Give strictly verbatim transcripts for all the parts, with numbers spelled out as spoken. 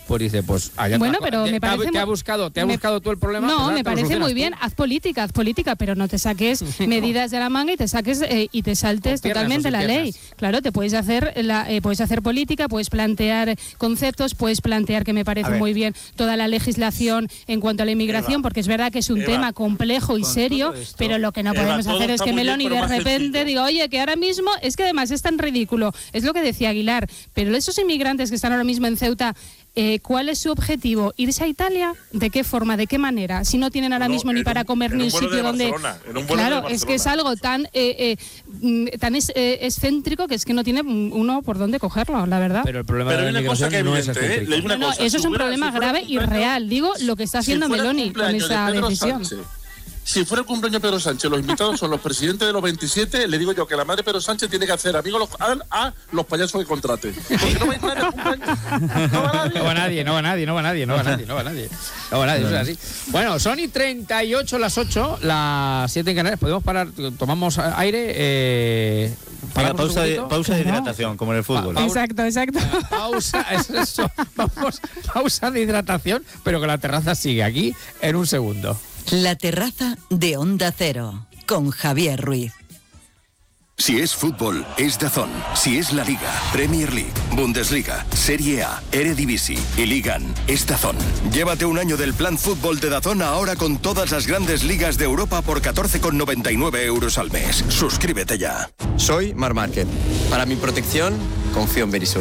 pues dice, pues allá bueno, te, pero te, me parece te, muy, ha buscado, te ha me, buscado tú el problema. No, pues, me parece muy bien, tú. haz política, haz política, pero no te saques medidas de la manga y te saques eh, y te saltes piernas, totalmente la piernas. ley. Claro, te puedes hacer la, eh, puedes hacer política, puedes plantear conceptos, puedes plantear que me parece muy bien toda la legislación en cuanto a la inmigración, Eva, porque es verdad que es un Eva, tema complejo y serio, esto, pero lo que no Eva, podemos hacer es que Meloni de repente diga, oye, que ahora mismo es que además es tan ridículo, es lo que decía Aguilar, pero esos inmigrantes que están ahora mismo en Ceuta, Eh, ¿cuál es su objetivo? ¿Irse a Italia? ¿De qué forma? ¿De qué manera? Si no tienen ahora no, mismo ni para un, comer ni un sitio donde... Un claro, es que es algo tan eh, eh, tan es, eh, excéntrico que es que no tiene uno por dónde cogerlo, la verdad. Pero el problema Pero de la inmigración no es excéntrico. ¿eh? No, no, eso si es un fuera, problema si grave y real. Digo, lo que está haciendo si Meloni con esa de decisión. Sánchez. Si fuera el cumpleaños de Pedro Sánchez, los invitados son los presidentes de los veintisiete, le digo yo que la madre de Pedro Sánchez tiene que hacer amigos a, a los payasos que contrate. Porque no va a nadie al cumpleaños. No va nadie. No va nadie, no va nadie, no va nadie, no va nadie, no va nadie. No va nadie, eso es así. Bueno, son y treinta y ocho las ocho, las siete en Canarias. Podemos parar, tomamos aire. Eh, Venga, pausa, de, pausa de hidratación, como en el fútbol. Pa, exacto, exacto. Pausa, es eso. Vamos, pausa de hidratación, pero que la terraza sigue aquí en un segundo. La terraza de Onda Cero, con Javier Ruiz. Si es fútbol, es DAZN. Si es la Liga, Premier League, Bundesliga, Serie A, Eredivisie y Ligan, es DAZN. Llévate un año del plan fútbol de DAZN ahora con todas las grandes ligas de Europa por catorce con noventa y nueve euros al mes. Suscríbete ya. Soy Mar Márquez. Para mi protección, confío en Verisur.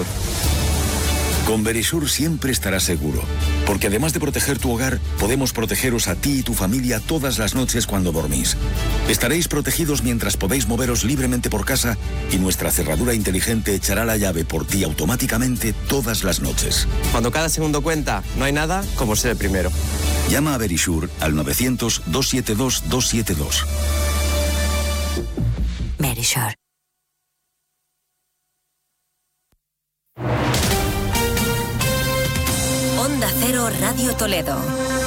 Con Verisur siempre estarás seguro, porque además de proteger tu hogar, podemos protegeros a ti y tu familia todas las noches cuando dormís. Estaréis protegidos mientras podéis moveros libremente por casa y nuestra cerradura inteligente echará la llave por ti automáticamente todas las noches. Cuando cada segundo cuenta, no hay nada como ser el primero. Llama a Verisur al novecientos, doscientos setenta y dos, doscientos setenta y dos. Verisur. Onda Cero Radio Toledo.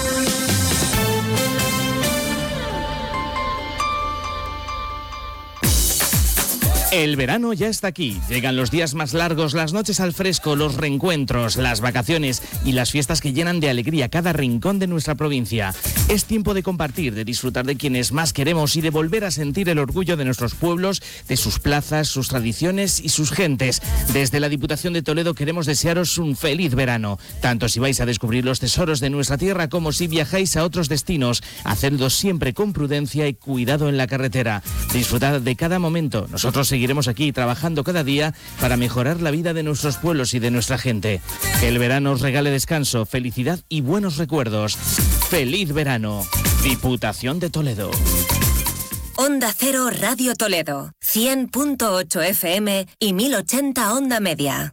El verano ya está aquí. Llegan los días más largos, las noches al fresco, los reencuentros, las vacaciones y las fiestas que llenan de alegría cada rincón de nuestra provincia. Es tiempo de compartir, de disfrutar de quienes más queremos y de volver a sentir el orgullo de nuestros pueblos, de sus plazas, sus tradiciones y sus gentes. Desde la Diputación de Toledo queremos desearos un feliz verano, tanto si vais a descubrir los tesoros de nuestra tierra como si viajáis a otros destinos. Hacedlo siempre con prudencia y cuidado en la carretera. Disfrutad de cada momento. Nosotros seguimos Seguiremos aquí trabajando cada día para mejorar la vida de nuestros pueblos y de nuestra gente. Que el verano os regale descanso, felicidad y buenos recuerdos. ¡Feliz verano! Diputación de Toledo. Onda Cero Radio Toledo, cien punto ocho F M y mil ochenta Onda Media.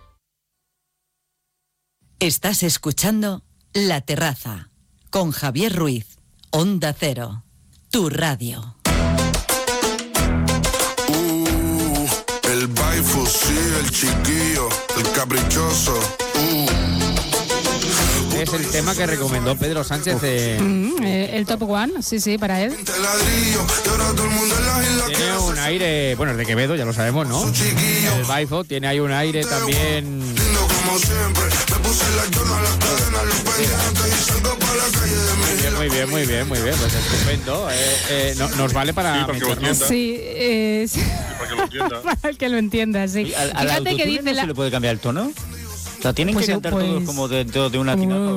Estás escuchando La Terraza, con Javier Ruiz. Onda Cero, tu radio. El Baifu, sí, el chiquillo, el caprichoso. Uh. Es el tema que recomendó Pedro Sánchez. Eh... Mm, eh, el top one, sí, sí, para él. Tiene un aire, bueno, es de Quevedo, ya lo sabemos, ¿no? El Baifo tiene ahí un aire también. Muy bien, muy bien, muy bien, pues estupendo. Eh, eh, no, nos vale para sí, meternos. Sí, eh, sí. Para que lo entienda. Para el que lo entienda, sí. ¿Al, al Fíjate que dice no la... se le puede cambiar el tono? O sea, tienen pues, que cantar pues... todos como dentro de, de una tinaja.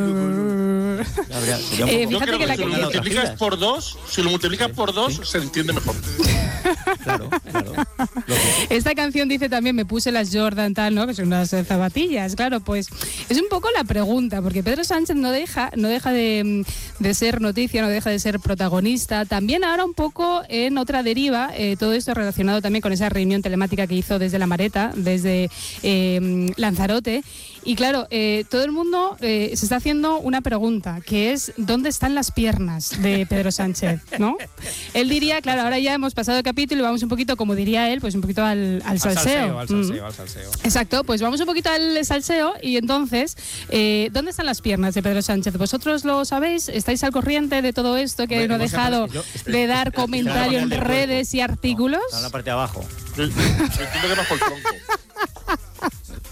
Eh, Yo fíjate creo que, la que si lo multiplicas por dos, si lo multiplicas sí, por dos, sí. se entiende mejor. Claro, claro. Esta canción dice también, me puse las Jordan tal, ¿no? Que son unas zapatillas, claro, pues es un poco la pregunta, porque Pedro Sánchez no deja, no deja de, de ser noticia, no deja de ser protagonista. También ahora un poco en otra deriva, eh, todo esto relacionado también con esa reunión telemática que hizo desde La Mareta, desde eh, Lanzarote. Y claro, eh, todo el mundo eh, se está haciendo una pregunta, que es ¿dónde están las piernas de Pedro Sánchez? ¿No? Él diría, claro, ahora ya hemos pasado el capítulo y vamos un poquito, como diría él, pues un poquito al, al salseo. Al salseo, al salseo, mm. al salseo. Exacto, pues vamos un poquito al salseo y entonces, eh, ¿dónde están las piernas de Pedro Sánchez? ¿Vosotros lo sabéis? ¿Estáis al corriente de todo esto que no ha dejado yo, de dar comentario en redes y artículos? No, está en la parte de abajo. Entiendo que más por el tronco.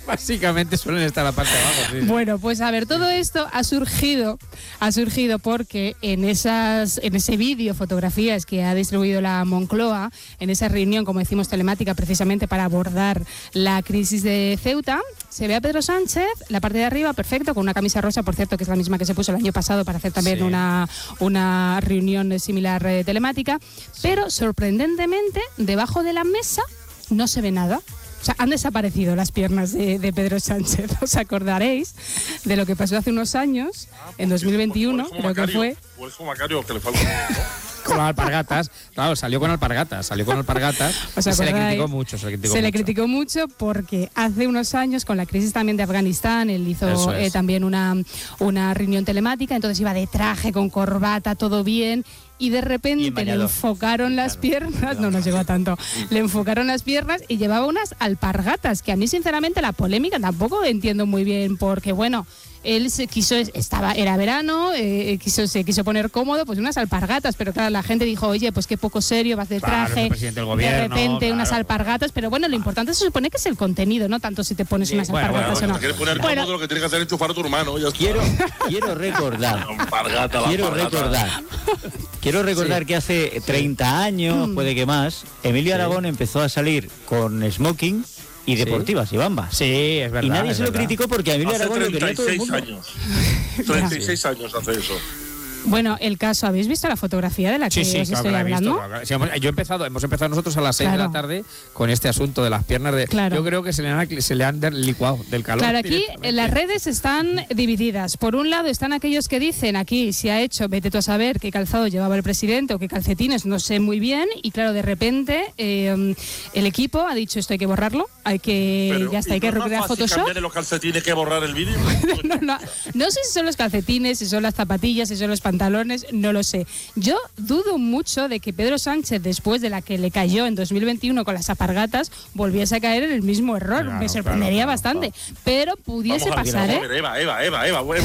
Básicamente suelen estar a la parte de abajo. Sí. Bueno, pues a ver, todo esto ha surgido, ha surgido porque en esas, en ese vídeo, fotografías que ha distribuido la Moncloa, en esa reunión, como decimos, telemática, precisamente para abordar la crisis de Ceuta, se ve a Pedro Sánchez, la parte de arriba, perfecto, con una camisa rosa, por cierto, que es la misma que se puso el año pasado para hacer también sí. una, una reunión similar eh, telemática, pero sorprendentemente, debajo de la mesa no se ve nada. O sea, han desaparecido las piernas de, de Pedro Sánchez. Os acordaréis de lo que pasó hace unos años, en dos mil veintiuno, creo que fue. O el Macario, que le falta. Con las alpargatas, claro, salió con alpargatas, salió con alpargatas y se le criticó mucho. Se, le criticó, se mucho. le criticó mucho porque hace unos años, con la crisis también de Afganistán, él hizo es. eh, también una, una reunión telemática, entonces iba de traje, con corbata, todo bien. Y de repente le enfocaron las piernas, no nos llegó a tanto, le enfocaron las piernas y llevaba unas alpargatas, que a mí sinceramente la polémica tampoco entiendo muy bien, porque bueno, él se quiso, estaba, era verano, eh, quiso, se quiso poner cómodo, pues unas alpargatas, pero claro, la gente dijo, oye, pues qué poco serio, vas de traje, claro, gobierno, de repente claro. unas alpargatas, pero bueno, lo importante se supone que es el contenido, no tanto si te pones sí, unas bueno, alpargatas bueno, o no. Si te quieres poner bueno, cómodo, lo que tienes que hacer es enchufar a tu hermano. Ya quiero, quiero recordar, alpargata, quiero alpargata. recordar, quiero recordar sí. que hace treinta años, mm. puede que más, Emilio sí. Aragón empezó a salir con smoking y deportivas, sí. y bambas. Sí, es verdad. Y nadie se verdad. lo criticó porque a Emilio hace Aragón lo quería todo el mundo. años. treinta y seis años hace eso. Bueno, el caso, ¿habéis visto la fotografía de la que sí, sí, os claro, estoy que hablando? Visto, claro. Sí, hemos, yo he empezado, hemos empezado nosotros a las seis claro. de la tarde con este asunto de las piernas de. Claro. Yo creo que se le han, se le han licuado del calor. Claro, aquí las redes están divididas. Por un lado están aquellos que dicen aquí se ha hecho, vete tú a saber qué calzado llevaba el presidente o qué calcetines, no sé muy bien. Y claro, de repente eh, el equipo ha dicho esto hay que borrarlo, hay que Pero, ya está, hay que recrear Photoshop. ¿Cambiar los calcetines que borrar el vídeo? no, no, no sé si son los calcetines, si son las zapatillas, si son los pantalones, no lo sé. Yo dudo mucho de que Pedro Sánchez, después de la que le cayó en dos mil veintiuno con las alpargatas, volviese a caer en el mismo error. Claro, Me sorprendería claro, claro, bastante. claro. Pero pudiese vamos pasar, ver, ¿eh? Vamos a ver, Eva, Eva, Eva, Eva, vamos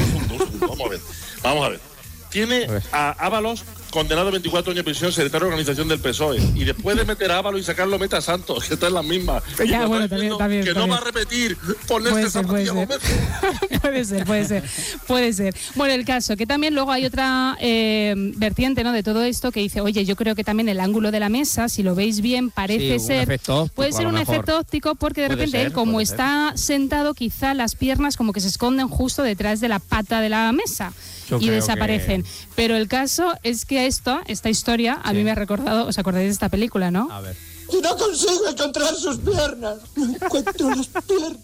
a ver. Vamos a ver. Tiene a Ábalos condenado a veinticuatro años de prisión, secretario de organización del P S O E. Y después de meter a Ábalos y sacarlo, mete a Santos, que está en las mismas. Ya, bueno, también, también, que también. no va a repetir ponerse puede ser, puede ser. puede ser, puede ser, puede ser. Bueno, el caso, que también luego hay otra eh, vertiente, ¿no?, de todo esto que dice, oye, yo creo que también el ángulo de la mesa, si lo veis bien, parece sí, ser, óptico, puede ser un mejor. efecto óptico, porque de puede repente ser, él, como puede está ser. sentado, quizá las piernas como que se esconden justo detrás de la pata de la mesa. Yo y desaparecen. Que... Pero el caso es que esto, esta historia, a sí. mí me ha recordado, ¿os acordáis de esta película, no? A ver. Y no consigo encontrar sus piernas. No encuentro las piernas.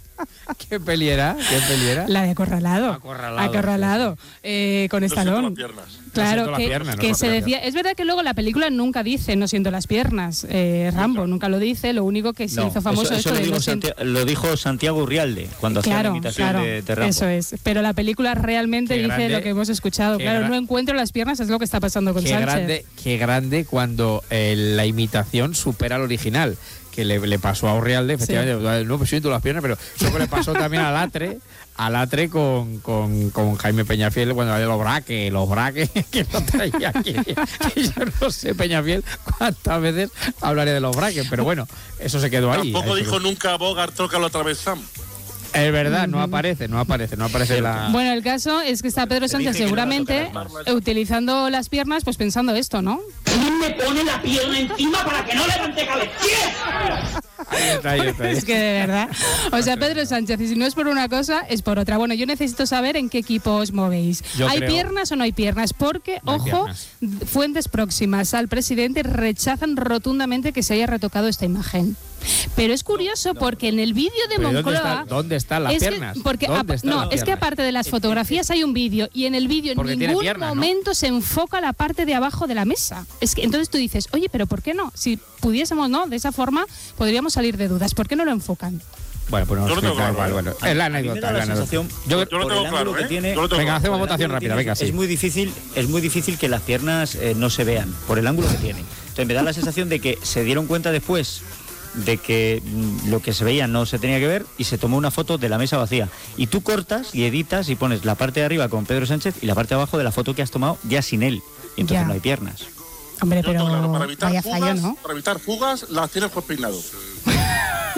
¿Qué peli era? ¿Qué peli era? La de Acorralado. Acorralado. Acorralado. Sí, sí. Eh, con Stallone. Claro, no que, piernas, que no se decía. Es verdad que luego la película nunca dice no siento las piernas. Eh, Rambo nunca lo dice. Lo único que se no, hizo famoso eso, eso es lo, de dijo no Santiago, lo dijo Santiago Urrialde cuando claro, hacía la imitación claro, de, de Rambo. Eso es. Pero la película realmente qué dice grande, lo que hemos escuchado. Claro, no encuentro las piernas, es lo que está pasando con qué Sánchez. Grande, qué grande cuando eh, la imitación supera al original. Que le, le pasó a Urrialde, efectivamente, sí. no pues siento las piernas, pero eso que le pasó también a Latre, a Latre con, con, con Jaime Peñafiel cuando había los braques, los braques que lo traía aquí. Y yo no sé, Peñafiel, cuántas veces hablaré de los braques, pero bueno, eso se quedó ahí. Tampoco ahí dijo nunca Bogart, tócalo otra vez, Sam. Es verdad, no aparece, no aparece, no aparece la... Bueno, el caso es que está Pedro Sánchez seguramente utilizando las piernas, pues pensando esto, ¿no? ¿Quién me pone la pierna encima para que no levante cabeza? Ahí está, ahí está, ahí está. Es que de verdad. O sea, Pedro Sánchez, y si no es por una cosa, es por otra. Bueno, yo necesito saber en qué equipo os movéis. Yo ¿Hay creo... piernas o no hay piernas? Porque, no hay ojo, piernas. fuentes próximas al presidente rechazan rotundamente que se haya retocado esta imagen. Pero es curioso porque en el vídeo de Moncloa... ¿Dónde están las piernas? Porque ¿Dónde están no, las es piernas? que aparte de las fotografías hay un vídeo y en el vídeo en Porque ningún piernas, momento ¿no? se enfoca la parte de abajo de la mesa. Es que entonces tú dices, oye, pero ¿por qué no? Si pudiésemos, ¿no? De esa forma podríamos salir de dudas. ¿Por qué no lo enfocan? Bueno, pues no yo lo tengo claro, igual, bueno. Es la anécdota, la anécdota. Yo, yo lo tengo claro, ¿eh? Tiene, yo lo tengo venga, claro. hacemos votación rápida, venga, sí. Es muy difícil, es muy difícil que las piernas eh, no se vean por el ángulo que tiene. Entonces me da la sensación de que se dieron cuenta después de que mm, lo que se veía no se tenía que ver y se tomó una foto de la mesa vacía. Y tú cortas y editas y pones la parte de arriba con Pedro Sánchez y la parte de abajo de la foto que has tomado ya sin él. Y entonces ya. no hay piernas. Hombre, Yo pero claro, para evitar vaya fugas, fallo, ¿no? Para evitar fugas, las tienes por peinado.